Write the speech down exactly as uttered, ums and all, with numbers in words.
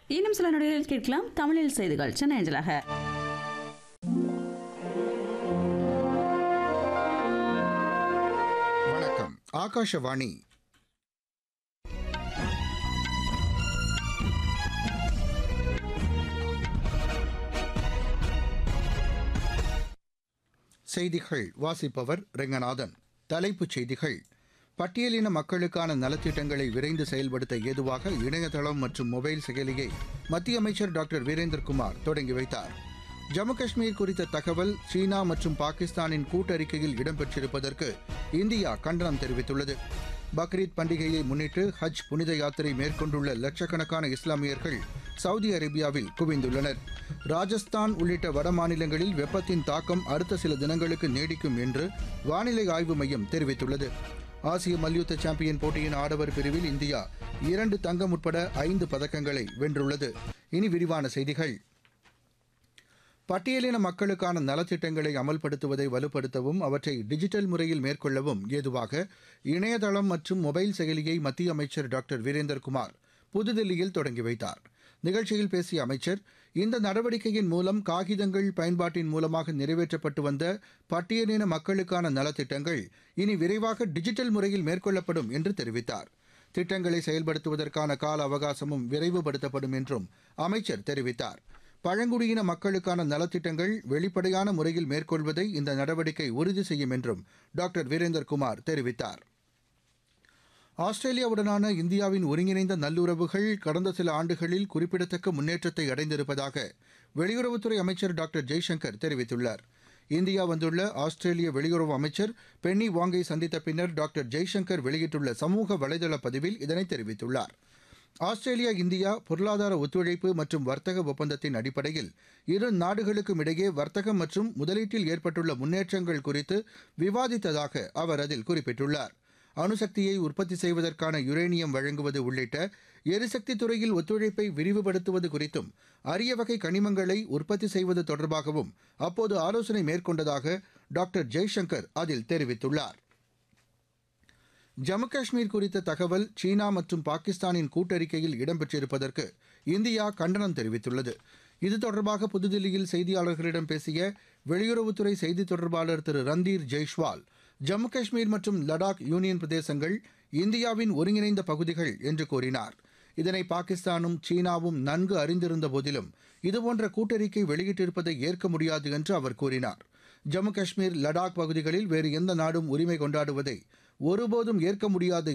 இன்னும் சில நொடிகளில் கேட்கலாம் தமிழில் செய்திகள் சென்னை அஞ்சலாக. வணக்கம், ஆகாஷவாணி. செய்திகள் வாசிப்பவர் ரெங்கநாதன். தலைப்புச் செய்திகள்: பட்டியலின மக்களுக்கான நலத்திட்டங்களை விரைந்து செயல்படுத்த ஏதுவாக இணையதளம் மற்றும் மொபைல் செயலியை மத்திய அமைச்சர் டாக்டர் வீரேந்திரகுமார் தொடங்கி வைத்தார். ஜம்மு காஷ்மீர் குறித்த தகவல் சீனா மற்றும் பாகிஸ்தானின் கூட்டறிக்கையில் இடம்பெற்றிருப்பதற்கு இந்தியா கண்டனம் தெரிவித்துள்ளது. பக்ரீத் பண்டிகையை முன்னிட்டு ஹஜ் புனித யாத்திரை மேற்கொண்டுள்ள லட்சக்கணக்கான இஸ்லாமியர்கள் சவுதி அரேபியாவில் குவிந்துள்ளனர். ராஜஸ்தான் உள்ளிட்ட வட மாநிலங்களில் வெப்பத்தின் தாக்கம் அடுத்த சில தினங்களுக்கு நீடிக்கும் என்று வானிலை ஆய்வு மையம் தெரிவித்துள்ளது. ஆசிய மல்யுத்த சாம்பியன் போட்டியின் ஆடவர் பிரிவில் இந்தியா இரண்டு தங்கம் உட்பட ஐந்து பதக்கங்களை வென்றுள்ளது. இனி விரிவான செய்திகள். பட்டியலின மக்களுக்கான நலத்திட்டங்களை அமல்படுத்துவதை வலுப்படுத்தவும் அவற்றை டிஜிட்டல் முறையில் மேற்கொள்ளவும் ஏதுவாக இணையதளம் மற்றும் மொபைல் செயலியை மத்திய அமைச்சர் டாக்டர் வீரேந்திரகுமார் புதுதில்லியில் தொடங்கி வைத்தார். நிகழ்ச்சியில் பேசிய அமைச்சர், இந்த நடவடிக்கையின் மூலம் காகிதங்கள் பயன்பாட்டின் மூலமாக நிறைவேற்றப்பட்டு வந்த பட்டியலின மக்களுக்கான நலத்திட்டங்கள் இனி விரைவாக டிஜிட்டல் முறையில் மேற்கொள்ளப்படும் என்று தெரிவித்தார். திட்டங்களை செயல்படுத்துவதற்கான கால அவகாசமும் விரைவுபடுத்தப்படும் என்றும் அமைச்சர் தெரிவித்தார். பழங்குடியின மக்களுக்கான நலத்திட்டங்கள் வெளிப்படையான முறையில் மேற்கொள்வதை இந்த நடவடிக்கை உறுதி செய்யும் என்றும் டாக்டர் வீரேந்திரகுமார் தெரிவித்தார். ஆஸ்திரேலியாவுடனான இந்தியாவின் ஒருங்கிணைந்த நல்லுறவுகள் கடந்த சில ஆண்டுகளில் குறிப்பிடத்தக்க முன்னேற்றத்தை அடைந்திருப்பதாக வெளியுறவுத்துறை அமைச்சர் டாக்டர் ஜெய்சங்கர் தெரிவித்துள்ளார். இந்தியா வந்துள்ள ஆஸ்திரேலிய வெளியுறவு அமைச்சர் பென்னி வாங்கை சந்தித்த பின்னர் டாக்டர் ஜெய்சங்கர் வெளியிட்டுள்ள சமூக வலைதள பதிவில் இதனை தெரிவித்துள்ளார். ஆஸ்திரேலியா இந்தியா பொருளாதார ஒத்துழைப்பு மற்றும் வர்த்தக ஒப்பந்தத்தின் அடிப்படையில் இரு நாடுகளுக்கும் இடையே வர்த்தகம் மற்றும் முதலீட்டில் ஏற்பட்டுள்ள முன்னேற்றங்கள் குறித்து விவாதித்ததாக அவர் அதில் குறிப்பிட்டுள்ளார். அணுசக்தியை உற்பத்தி செய்வதற்கான யுரேனியம் வழங்குவது உள்ளிட்ட எரிசக்தி துறையில் ஒத்துழைப்பை விரிவுபடுத்துவது குறித்தும் அரிய வகை கனிமங்களை உற்பத்தி செய்வது தொடர்பாகவும் அப்போது ஆலோசனை மேற்கொண்டதாக டாக்டர் ஜெய்சங்கர் அதில் தெரிவித்துள்ளார். ஜம்மு காஷ்மீர் குறித்த தகவல் சீனா மற்றும் பாகிஸ்தானின் கூட்டறிக்கையில் இடம்பெற்றிருப்பதற்கு இந்தியா கண்டனம் தெரிவித்துள்ளது. இது தொடர்பாக புதுதில்லியில் செய்தியாளர்களிடம் பேசிய வெளியுறவுத்துறை செய்தித் தொடர்பாளர் திரு ரந்தீர் ஜெய்ஷ்வால், ஜம்மு காஷ்மீர் மற்றும் லடாக் யூனியன் பிரதேசங்கள் இந்தியாவின் ஒருங்கிணைந்த பகுதிகள் என்று கூறினார். இதனை பாகிஸ்தானும் சீனாவும் நன்கு அறிந்திருந்த போதிலும் இதுபோன்ற கூட்டறிக்கை வெளியிட்டிருப்பதை ஏற்க முடியாது என்று அவர் கூறினார். ஜம்மு காஷ்மீர் லடாக் பகுதிகளில் வேறு எந்த நாடும் உரிமை கொண்டாடுவதை ஒருபோதும் ஏற்க முடியாது